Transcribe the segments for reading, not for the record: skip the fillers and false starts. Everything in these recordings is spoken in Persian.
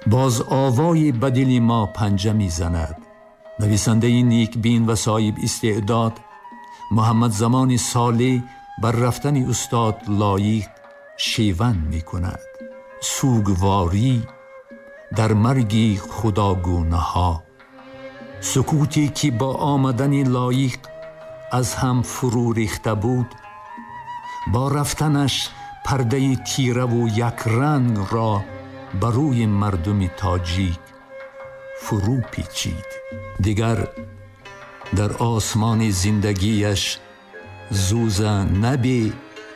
باز آوای بدلی ما پنجه می زند. نویسنده نیک بین و صاحب استعداد محمد زمان صالح بر رفتن استاد لایق شیون می کند. سوگواری در مرگ خداگونه ها، سکوتی که با آمدن لایق از هم فرو ریخته بود، با رفتنش پرده تیره و یک رنگ را بر روی مردم تاجیک فرو پیچید. دیگر در آسمان زندگیش زوزه نبی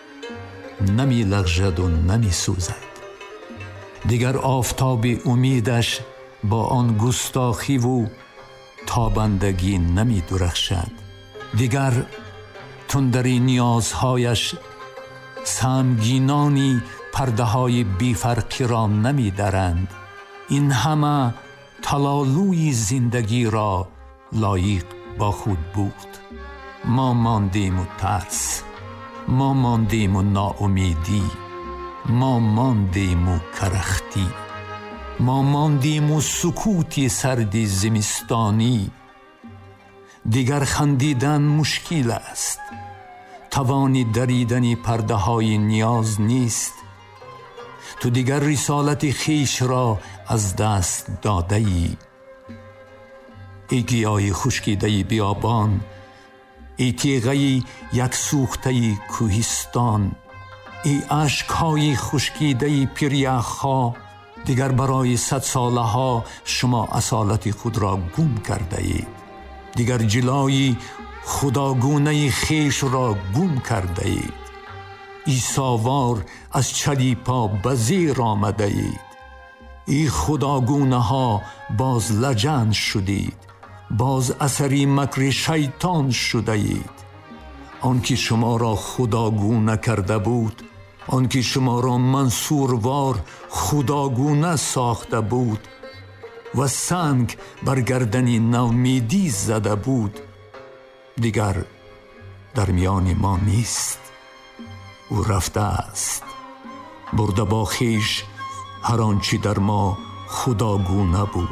نمی لغزد و نمی سوزد. دیگر آفتاب امیدش با آن گستاخی و تابندگی نمی درخشد. دیگر تندری نیازهایش سهمگینانی پرده های بیفرقی را نمی درند. این همه تلالوی زندگی را لایق با خود بود. ما ماندیم و ترس، ما ماندیم و ناامیدی، ما ماندیم و کرختی، ما ماندیم و سکوتی سرد زمستانی. دیگر خندیدن مشکل است، توانی دریدن پرده های نیاز نیست. تو دیگر رسالت خیش را از دست داده ای. ای گیاه خشکیده بیابان، ای تیغه یک سوخته کوهستان، ای اشک‌های خشکیده پیریخ‌ها، دیگر برای 100 ساله ها شما اصالت خود را گم کرده اید. دیگر جلای خداگونه خیش را گم کرده اید. عیساوار از چلیپا به زیر آمده اید. ای خداگونه ها باز لجن شدید، باز اثری مکر شیطان شده اید. آن که شما را خداگونه کرده بود، آن که شما را منصوروار خداگونه ساخته بود و سنگ بر گردن نومیدی زده بود، دیگر در میان ما نیست. او رفته است، برده با خیش هر آنچه در ما خداگونه بود.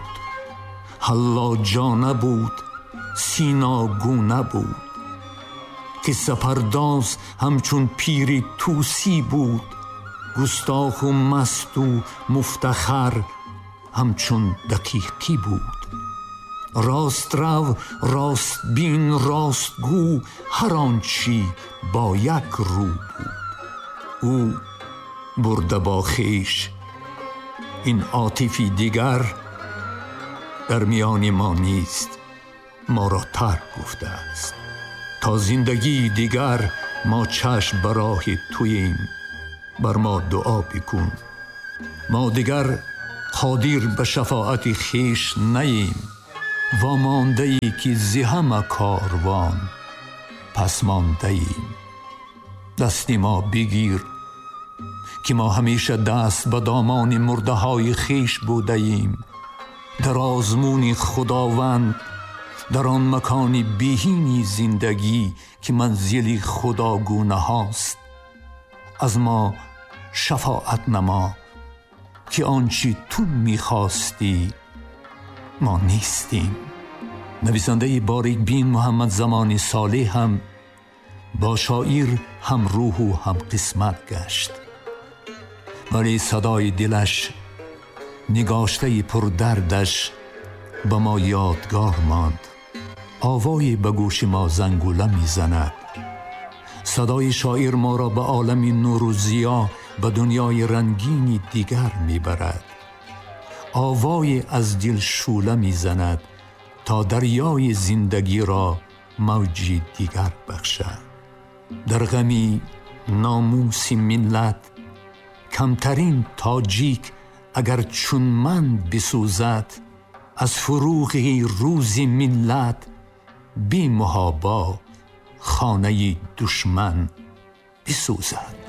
حلاجانه بود، سیناگونه بود. قصه پرداز همچون پیر توسی بود، گستاخ و مست و مفتخر همچون دقیقی بود. راست رو، راست بین، راست گو، هر آنچی با یک رو بود. او برده با خیش این عاطفی دیگر در میان ما نیست، ما را ترک گفته است. تا زندگی دیگر ما چشم بر راه توییم، بر ما دعا بکن. ما دیگر قادر به شفاعت خیش نیم، و مانده ای که زی همه کاروان پس مانده ایم. دستی ما بگیر که ما همیشه دست به دامان مرده های خیش بوده ایم. در آزمون خداوند، در آن مکان بهینی زندگی که منزل خداگونه هاست، از ما شفاعت نما که آنچه تو میخواستی ما نیستیم. نویسنده باریک بین محمد زمان صالح هم با شاعر هم روح و هم قسمت گشت، ولی صدای دلش، نگاشته پر دردش به ما یادگار ماند. آوای به گوش ما زنگوله می زند. صدای شاعر ما را به عالم نور و ضیا، به دنیای رنگینی دیگر می برد. آوای از دل شوله می زند تا دریای زندگی را موجی دیگر بخشد. در غمی ناموس ملت، کمترین تاجیک اگر چون من بسوزد، از فروغ روز ملت بی محابا خانه دشمن بسوزد.